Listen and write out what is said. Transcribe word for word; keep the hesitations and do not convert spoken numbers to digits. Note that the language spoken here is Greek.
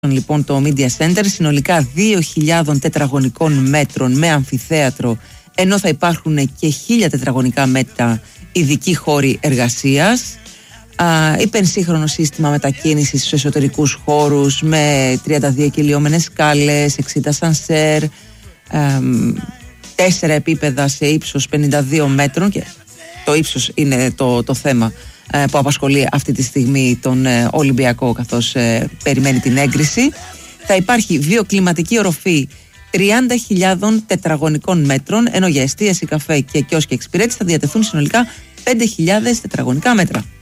λοιπόν το Media Center, συνολικά δύο χιλιάδες τετραγωνικών μέτρων με αμφιθέατρο, ενώ θα υπάρχουν και χίλια τετραγωνικά μέτρα ειδικοί χώροι εργασίας. Υπενσύγχρονο σύστημα μετακίνησης στους εσωτερικούς χώρους με τριάντα δύο κυλιόμενες σκάλες, εξήντα σανσέρ, τέσσερα επίπεδα σε ύψος πενήντα δύο μέτρων, και το ύψος είναι το, το θέμα που απασχολεί αυτή τη στιγμή τον Ολυμπιακό, καθώς περιμένει την έγκριση. Θα υπάρχει βιοκλιματική οροφή τριάντα χιλιάδες τετραγωνικών μέτρων, ενώ για εστίαση, καφέ και κιόσκι εξυπηρέτηση θα διατεθούν συνολικά πέντε χιλιάδες τετραγωνικά μέτρα.